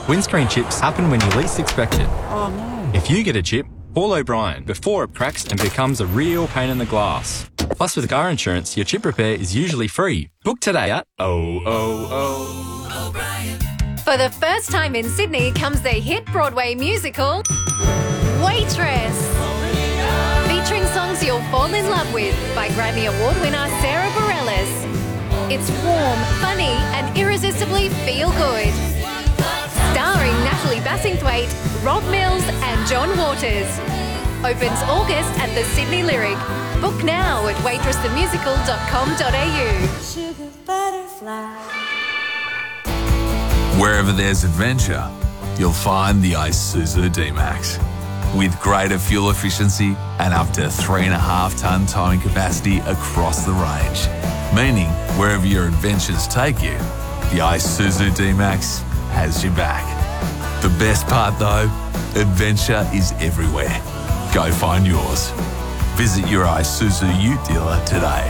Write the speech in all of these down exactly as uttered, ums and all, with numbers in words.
Windscreen chips happen when you least expect it. Oh no. If you get a chip, call O'Brien before it cracks and becomes a real pain in the glass. Plus, with car insurance, your chip repair is usually free. Book today at oh oh oh O'Brien. For the first time in Sydney comes the hit Broadway musical, Waitress. Featuring songs you'll fall in love with by Grammy Award winner Sarah Bareilles. It's warm, funny and irresistibly feel-good. Starring Natalie Bassingthwaite, Rob Mills and John Waters. Opens August at the Sydney Lyric. Book now at waitress the musical dot com dot a u. Sugar butterfly. Wherever there's adventure, you'll find the Isuzu D-Max. With greater fuel efficiency and up to three and a half tonne towing capacity across the range. Meaning, wherever your adventures take you, the Isuzu D-Max has your back. The best part though, adventure is everywhere. Go find yours. Visit your Isuzu Ute dealer today.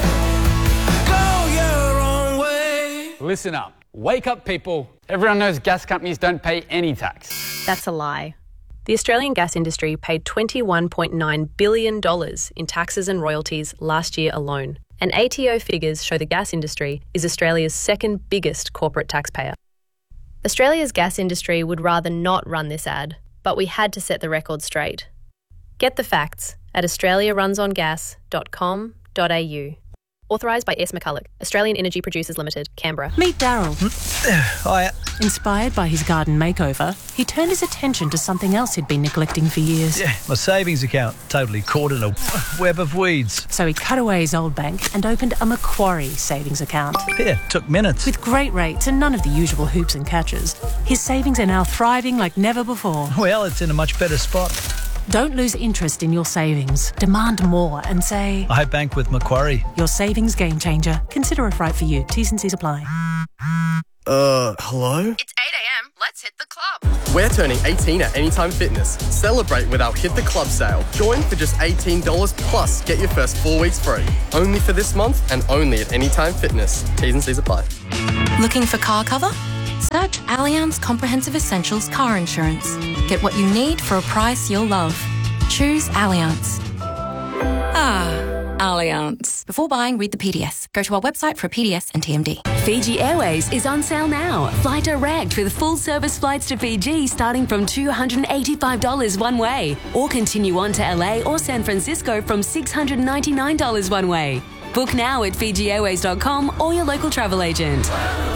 Go your own way. Listen up. Wake up, people. Everyone knows gas companies don't pay any tax. That's a lie. The Australian gas industry paid twenty-one point nine billion dollars in taxes and royalties last year alone. And A T O figures show the gas industry is Australia's second biggest corporate taxpayer. Australia's gas industry would rather not run this ad, but we had to set the record straight. Get the facts at australia runs on gas dot com dot a u. Authorised by S. McCulloch, Australian Energy Producers Limited, Canberra. Meet Daryl. Hiya. Inspired by his garden makeover, he turned his attention to something else he'd been neglecting for years. Yeah, my savings account, totally caught in a web of weeds. So he cut away his old bank and opened a Macquarie savings account. Yeah, took minutes. With great rates and none of the usual hoops and catches, his savings are now thriving like never before. Well, it's in a much better spot. Don't lose interest in your savings. Demand more and say, I bank with Macquarie. Your savings game changer. Consider if right for you. T's and C's apply. Uh, hello? It's eight a m. Let's hit the club. We're turning eighteen at Anytime Fitness. Celebrate with our Hit the Club sale. Join for just eighteen dollars plus get your first four weeks free. Only for this month and only at Anytime Fitness. T's and C's apply. Looking for car cover? Search Allianz Comprehensive Essentials Car Insurance. Get what you need for a price you'll love. Choose Allianz. Ah, Allianz. Before buying, read the P D S. Go to our website for a P D S and T M D. Fiji Airways is on sale now. Fly direct with full-service flights to Fiji starting from two hundred eighty-five dollars one way. Or continue on to L A or San Francisco from six hundred ninety-nine dollars one way. Book now at fiji airways dot com or your local travel agent.